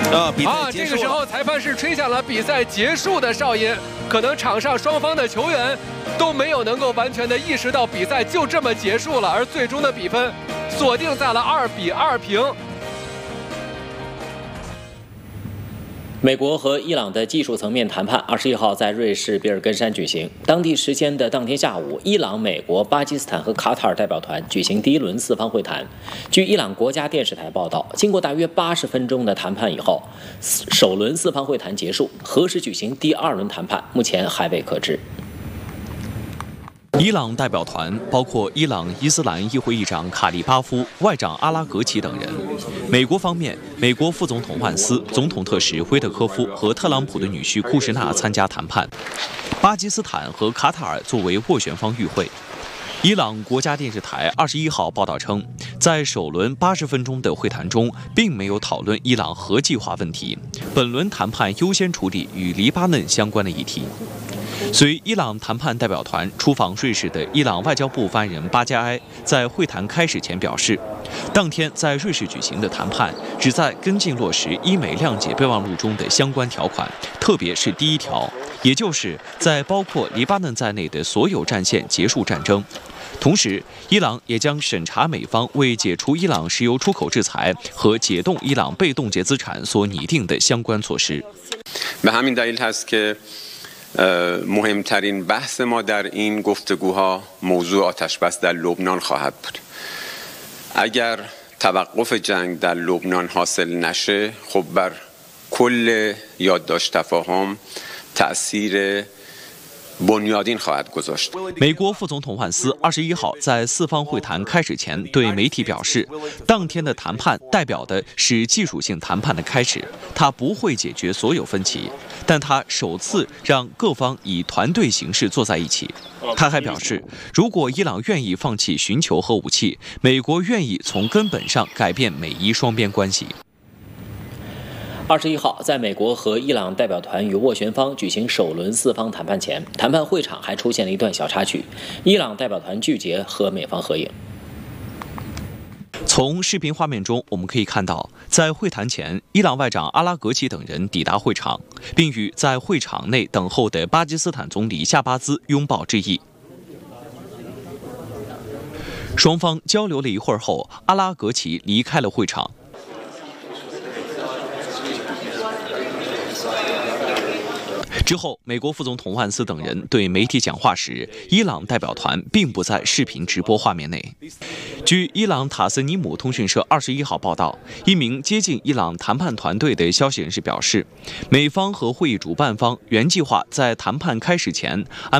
这个时候裁判是吹响了比赛结束的哨音，可能场上双方的球员都没有能够完全的意识到比赛就这么结束了，而最终的比分锁定在了2-2平。 美国和伊朗的技术层面谈判21号在瑞士比尔根山举行。当地时间的当天下午，伊朗、美国、巴基斯坦和卡塔尔代表团举行第一轮四方会谈。据伊朗国家电视台报道，经过大约80分钟的谈判以后，首轮四方会谈结束，何时举行第二轮谈判，目前还未可知。 伊朗代表团包括伊朗伊斯兰议会议长卡利巴夫、外长阿拉格齐等人。美国方面，美国副总统万斯、总统特使威特科夫和特朗普的女婿库什纳参加谈判。巴基斯坦和卡塔尔作为斡旋方与会。伊朗国家电视台21号报道称，在首轮80分钟的会谈中，并没有讨论伊朗核计划问题。本轮谈判优先处理与黎巴嫩相关的议题。随伊朗谈判代表团出访瑞士的伊朗外交部发言人巴加埃在会谈开始前表示，当天在瑞士举行的谈判旨在跟进落实伊美谅解备忘录中的相关条款，特别是第1条，也就是在包括黎巴嫩在内的所有战线结束战争。同时，伊朗也将审查美方为解除伊朗石油出口制裁和解冻伊朗被冻结资产所拟定的相关措施。 مهمترین بحث ما در این گفتگوها موضوع آتش‌بس در لبنان خواهد بود. اگر توقف جنگ در لبنان حاصل نشه، خب بر کل یادداشت تفاهم تأثیر بنیادین خواهد گذاشت。 美国副总统万斯21号在四方会谈开始前对媒体表示，当天的谈判代表的是技术性谈判的开始，他不会解决所有分歧，但他首次让各方以团队形式坐在一起。他还表示，如果伊朗愿意放弃寻求核武器，美国愿意从根本上改变美伊双边关系。 21号，在美国和伊朗代表团与斡旋方举行首轮四方谈判前，谈判会场还出现了一段小插曲，伊朗代表团拒绝和美方合影。 从视频画面中我们可以看到，在会谈前，伊朗外长阿拉格齐等人抵达会场，并与在会场内等候的巴基斯坦总理夏巴兹拥抱致意。双方交流了一会儿后，阿拉格齐离开了会场。之后，美国副总统万斯等人对媒体讲话时，伊朗代表团并不在视频直播画面内。据伊朗塔斯尼姆通讯社21号报道，一名接近伊朗谈判团队的消息人士表示，美方和会议主办方原计划在谈判开始前